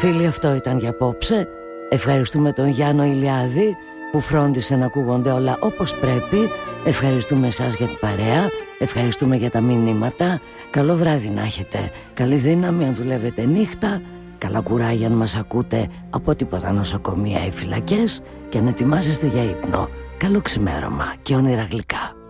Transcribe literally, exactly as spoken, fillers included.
Φίλοι, αυτό ήταν για απόψε. Ευχαριστούμε τον Γιάννο Ηλιάδη που φρόντισε να ακούγονται όλα όπως πρέπει. Ευχαριστούμε εσάς για την παρέα. Ευχαριστούμε για τα μηνύματα. Καλό βράδυ να έχετε. Καλή δύναμη αν δουλεύετε νύχτα. Καλά κουράγια αν μας ακούτε από τίποτα νοσοκομεία ή φυλακές. Και να ετοιμάζεστε για ύπνο. Καλό ξημέρωμα και όνειρα γλυκά.